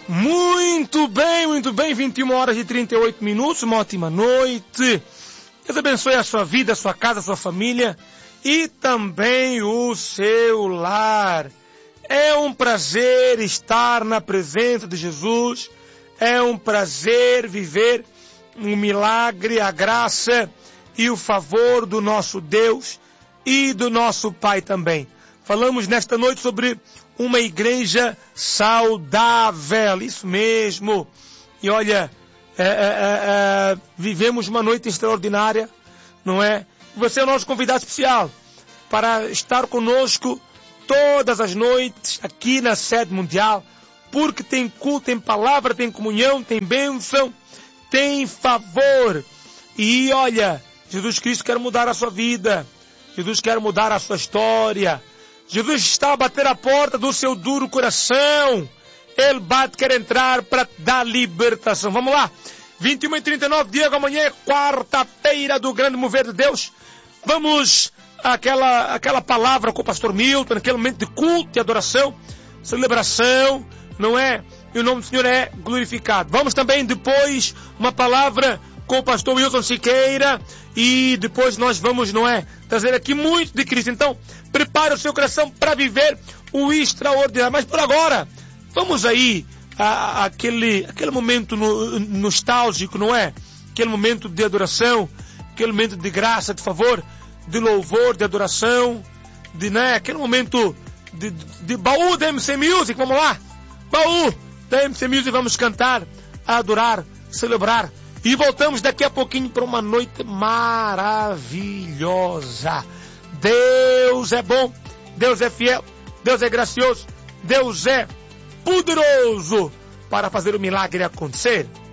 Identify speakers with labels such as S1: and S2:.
S1: Muito bem, 21 horas e 38 minutos, uma ótima noite. Deus abençoe a sua vida, a sua casa, a sua família e também o seu lar. É um prazer estar na presença de Jesus, é um prazer viver um milagre, a graça e o favor do nosso Deus e do nosso Pai também. Falamos nesta noite sobre uma igreja saudável, isso mesmo. E olha, vivemos uma noite extraordinária, não é? Você é o nosso convidado especial para estar conosco todas as noites aqui na Sede Mundial, porque tem culto, tem palavra, tem comunhão, tem bênção, tem favor. E olha, Jesus Cristo quer mudar a sua vida, Jesus quer mudar a sua história. Jesus está a bater a porta do seu duro coração. Ele bate, quer entrar para dar libertação. Vamos lá. 21h39, Diego, amanhã é quarta-feira do grande mover de Deus. Vamos aquela palavra com o pastor Milton, naquele momento de culto e adoração, celebração, não é? E o nome do Senhor é glorificado. Vamos também depois uma palavra com o pastor Wilson Siqueira e depois nós vamos, não é, trazer aqui muito de Cristo. Então, prepare o seu coração para viver o extraordinário. Mas por agora, vamos aí aquele momento nostálgico, não é? Aquele momento de adoração, aquele momento de graça, de favor, de louvor, de adoração, né? Aquele momento de baú da MC Music. Vamos lá, baú da MC Music, vamos cantar, adorar, celebrar. E voltamos daqui a pouquinho para uma noite maravilhosa. Deus é bom, Deus é fiel, Deus é gracioso, Deus é poderoso para fazer o milagre acontecer.